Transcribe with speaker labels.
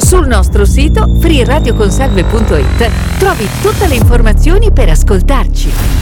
Speaker 1: Sul nostro sito freeradioconsalve.it trovi tutte le informazioni per ascoltarci.